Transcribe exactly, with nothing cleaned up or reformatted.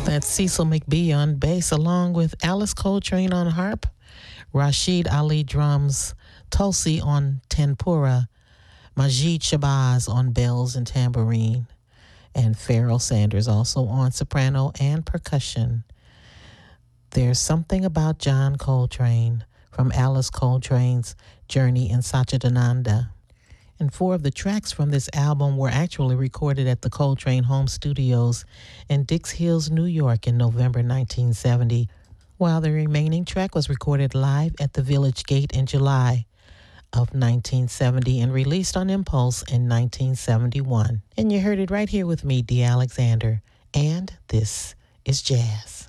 That's Cecil McBee on bass, along with Alice Coltrane on harp, Rashid Ali drums, Tulsi on tempura, Majid Shabazz on bells and tambourine, and Pharoah Sanders also on soprano and percussion. There's Something About John Coltrane from Alice Coltrane's Journey in Satchidananda. And four of the tracks from this album were actually recorded at the Coltrane Home Studios in Dix Hills, New York in November nineteen seventy, while the remaining track was recorded live at the Village Gate in July of nineteen seventy and released on Impulse in nineteen seventy-one. And you heard it right here with me, Dee Alexander. And this is jazz.